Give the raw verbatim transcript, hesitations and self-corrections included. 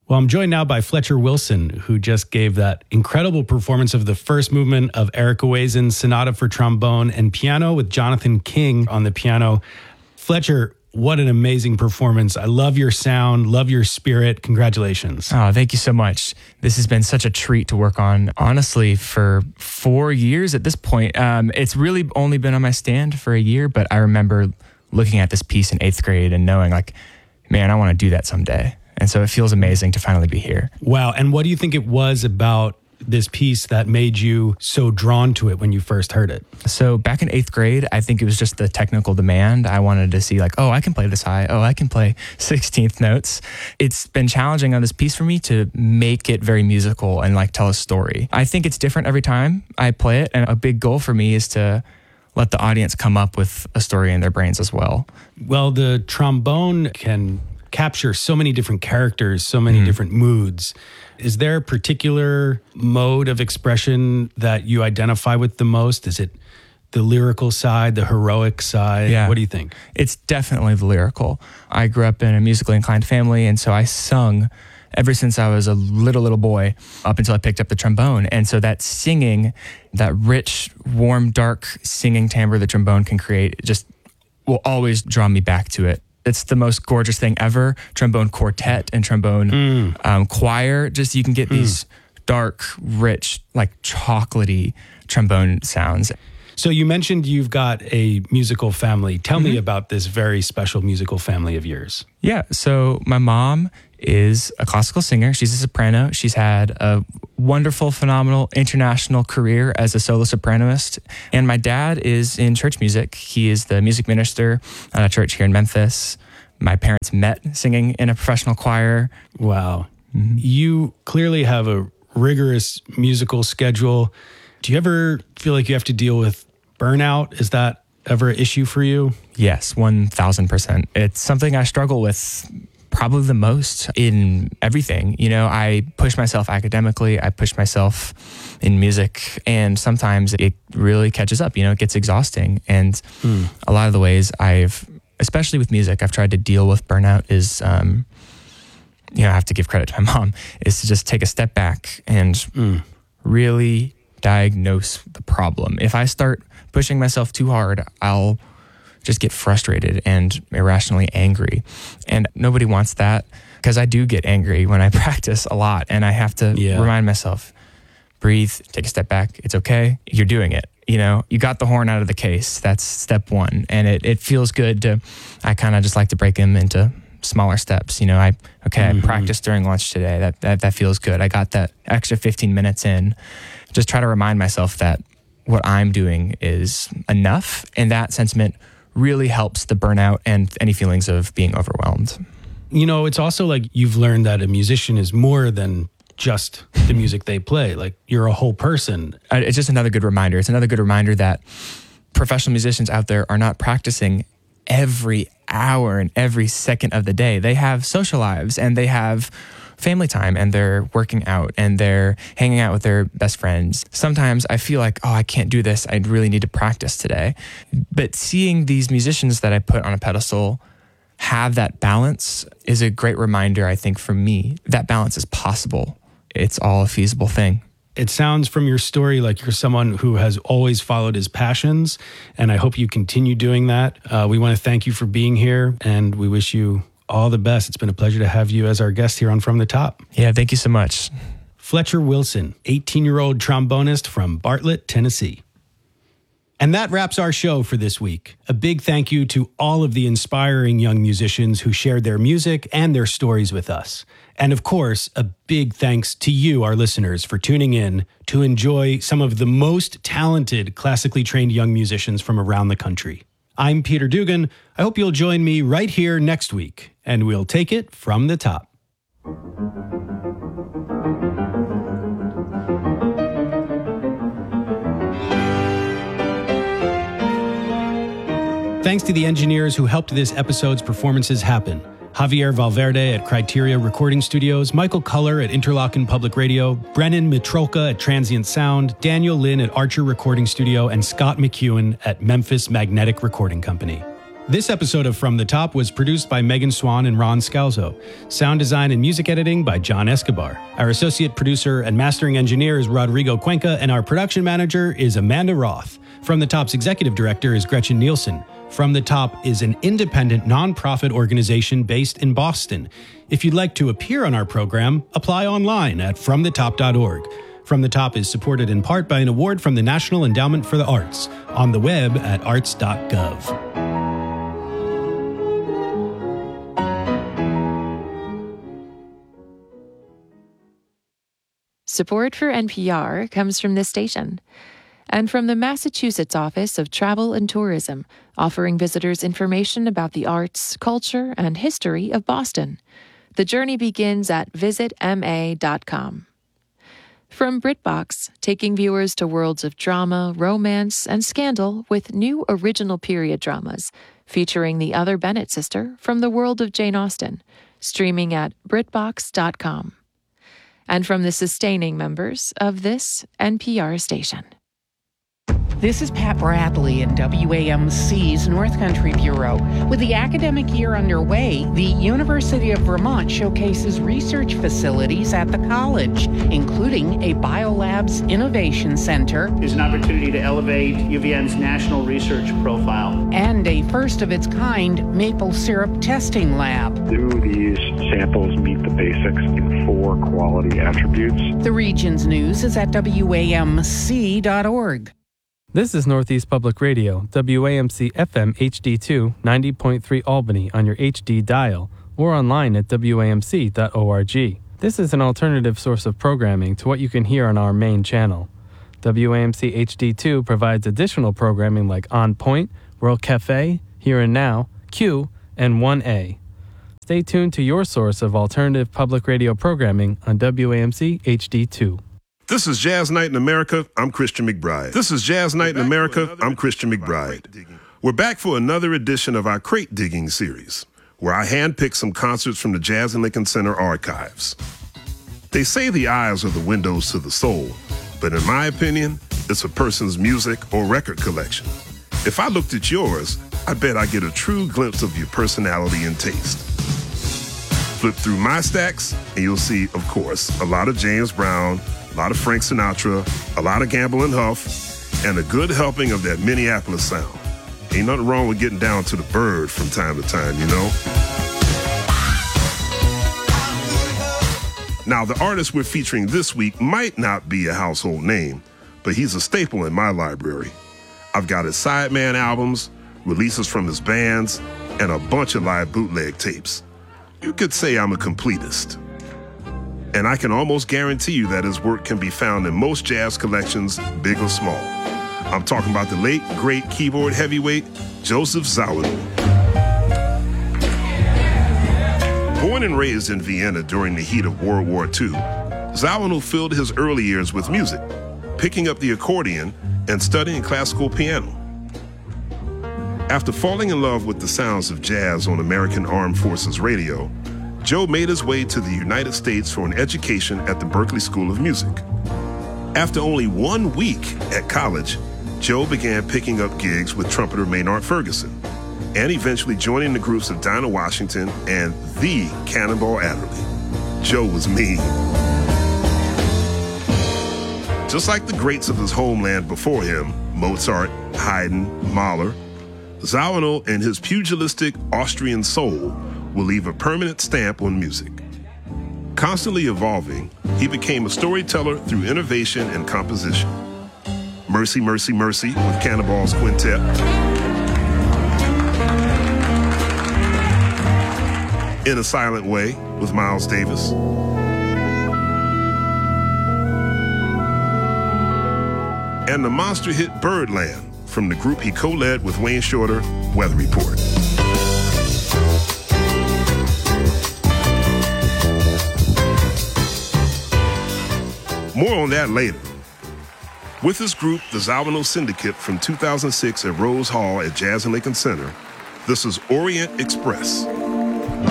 Well, I'm joined now by Fletcher Wilson, who just gave that incredible performance of the first movement of Erica Wazen's Sonata for Trombone and Piano with Jonathan King on the piano. Fletcher, what an amazing performance. I love your sound, love your spirit. Congratulations. Oh, thank you so much. This has been such a treat to work on, honestly, for four years at this point. Um, it's really only been on my stand for a year, but I remember looking at this piece in eighth grade and knowing like, man, I want to do that someday. And so it feels amazing to finally be here. Wow. And what do you think it was about this piece that made you so drawn to it when you first heard it? So back in eighth grade, I think it was just the technical demand. I wanted to see like, oh, I can play this high. Oh, I can play sixteenth notes. It's been challenging on this piece for me to make it very musical and like tell a story. I think it's different every time I play it. And a big goal for me is to let the audience come up with a story in their brains as well. Well, the trombone can capture so many different characters, so many mm. different moods. Is there a particular mode of expression that you identify with the most? Is it the lyrical side, the heroic side? Yeah. What do you think? It's definitely the lyrical. I grew up in a musically inclined family, and so I sung ever since I was a little, little boy up until I picked up the trombone. And so that singing, that rich, warm, dark singing timbre the trombone can create just will always draw me back to it. It's the most gorgeous thing ever. Trombone quartet and trombone mm. um, choir. Just you can get mm. these dark, rich, like chocolatey trombone sounds. So you mentioned you've got a musical family. Tell mm-hmm. me about this very special musical family of yours. Yeah. So my mom is a classical singer. She's a soprano. She's had a wonderful, phenomenal international career as a solo sopranoist. And my dad is in church music. He is the music minister at a church here in Memphis. My parents met singing in a professional choir. Wow. Mm-hmm. You clearly have a rigorous musical schedule. Do you ever feel like you have to deal with burnout? Is that ever an issue for you? Yes, one thousand percent. It's something I struggle with probably the most in everything. You know, I push myself academically, I push myself in music, and sometimes it really catches up, you know, it gets exhausting. And mm. a lot of the ways I've, especially with music, I've tried to deal with burnout is, um, you know, I have to give credit to my mom, is to just take a step back and mm. really diagnose the problem. If I start pushing myself too hard, I'll just get frustrated and irrationally angry. And nobody wants that, because I do get angry when I practice a lot, and I have to yeah. remind myself, breathe, take a step back. It's okay. You're doing it. You know, you got the horn out of the case. That's step one. And it, it feels good to, I kind of just like to break them into smaller steps. You know, I, okay, mm-hmm. I practiced during lunch today. That, that, that feels good. I got that extra fifteen minutes in. Just try to remind myself that what I'm doing is enough. And that sentiment really helps the burnout and any feelings of being overwhelmed. You know, it's also like you've learned that a musician is more than just the music they play. Like, you're a whole person. It's just another good reminder. It's another good reminder that professional musicians out there are not practicing every hour and every second of the day. They have social lives, and they have family time, and they're working out, and they're hanging out with their best friends. Sometimes I feel like, oh, I can't do this. I really need to practice today. But seeing these musicians that I put on a pedestal have that balance is a great reminder, I think, for me. That balance is possible. It's all a feasible thing. It sounds from your story like you're someone who has always followed his passions, and I hope you continue doing that. Uh, we want to thank you for being here, and we wish you all the best. It's been a pleasure to have you as our guest here on From the Top. Yeah, thank you so much. Fletcher Wilson, eighteen-year-old trombonist from Bartlett, Tennessee. And that wraps our show for this week. A big thank you to all of the inspiring young musicians who shared their music and their stories with us. And of course, a big thanks to you, our listeners, for tuning in to enjoy some of the most talented classically trained young musicians from around the country. I'm Peter Dugan. I hope you'll join me right here next week, and we'll take it from the top. Thanks to the engineers who helped this episode's performances happen. Javier Valverde at Criteria Recording Studios, Michael Culler at Interlochen Public Radio, Brennan Mitrolka at Transient Sound, Daniel Lynn at Archer Recording Studio, and Scott McEwen at Memphis Magnetic Recording Company. This episode of From the Top was produced by Megan Swan and Ron Scalzo. Sound design and music editing by John Escobar. Our associate producer and mastering engineer is Rodrigo Cuenca, and our production manager is Amanda Roth. From the Top's executive director is Gretchen Nielsen. From the Top is an independent nonprofit organization based in Boston. If you'd like to appear on our program, apply online at from the top dot org. From the Top is supported in part by an award from the National Endowment for the Arts, on the web at arts dot gov. Support for N P R comes from this station and from the Massachusetts Office of Travel and Tourism, offering visitors information about the arts, culture, and history of Boston. The journey begins at visit m a dot com. From BritBox, taking viewers to worlds of drama, romance, and scandal with new original period dramas, featuring the other Bennett sister from the world of Jane Austen, streaming at brit box dot com. And from the sustaining members of this N P R station. This is Pat Bradley in W A M C's North Country Bureau. With the academic year underway, the University of Vermont showcases research facilities at the college, including a Biolabs Innovation Center. Is an opportunity to elevate U V N's national research profile. And a first-of-its-kind maple syrup testing lab. Do these samples meet the basics in four quality attributes? The region's news is at W A M C dot org. This is Northeast Public Radio, W A M C F M H D two, ninety point three Albany on your H D dial, or online at w a m c dot org. This is an alternative source of programming to what you can hear on our main channel. W A M C H D two provides additional programming like On Point, World Cafe, Here and Now, Q, and one A. Stay tuned to your source of alternative public radio programming on W A M C H D two. This is Jazz Night in America. I'm Christian McBride. This is Jazz Night in America. I'm Christian McBride. We're back for another edition of our Crate Digging series, where I handpick some concerts from the Jazz and Lincoln Center archives. They say the eyes are the windows to the soul, but in my opinion, it's a person's music or record collection. If I looked at yours, I bet I get a true glimpse of your personality and taste. Flip through my stacks, and you'll see, of course, a lot of James Brown, a lot of Frank Sinatra, a lot of Gamble and Huff, and a good helping of that Minneapolis sound. Ain't nothing wrong with getting down to the Bird from time to time, you know? Now, the artist we're featuring this week might not be a household name, but he's a staple in my library. I've got his Sideman albums, releases from his bands, and a bunch of live bootleg tapes. You could say I'm a completist. And I can almost guarantee you that his work can be found in most jazz collections, big or small. I'm talking about the late, great keyboard heavyweight, Joseph Zawinul. Born and raised in Vienna during the heat of World War Two, Zawinul filled his early years with music, picking up the accordion and studying classical piano. After falling in love with the sounds of jazz on American Armed Forces Radio, Joe made his way to the United States for an education at the Berklee School of Music. After only one week at college, Joe began picking up gigs with trumpeter Maynard Ferguson, and eventually joining the groups of Dinah Washington and the Cannonball Adderley. Joe was mean. Just like the greats of his homeland before him, Mozart, Haydn, Mahler, Zawinul and his pugilistic Austrian soul will leave a permanent stamp on music. Constantly evolving, he became a storyteller through innovation and composition. Mercy, Mercy, Mercy with Cannonball's Quintet. In a Silent Way with Miles Davis. And the monster hit Birdland from the group he co-led with Wayne Shorter, Weather Report. More on that later. With his group, the Zawinul Syndicate, from two thousand six at Rose Hall at Jazz and Lincoln Center, this is Orient Express.